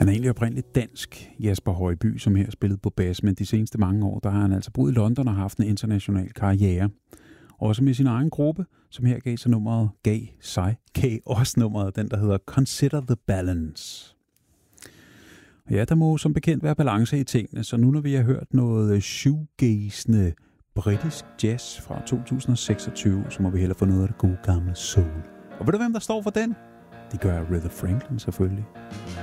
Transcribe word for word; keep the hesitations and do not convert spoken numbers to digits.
Han er egentlig oprindeligt dansk, Jasper Højby, som her spillede på bas, men de seneste mange år, der har han altså boet i London og haft en international karriere. Også med sin egen gruppe, som her gav sig nummeret, gav sig, gav også nummeret, den der hedder Consider the Balance. Ja, der må som bekendt være balance i tingene, så nu når vi har hørt noget shoegazende britisk jazz fra to tusind seksogtyve, så må vi hellere få noget af det gode gamle soul. Og ved du hvem der står for den? Det gør Aretha Franklin selvfølgelig.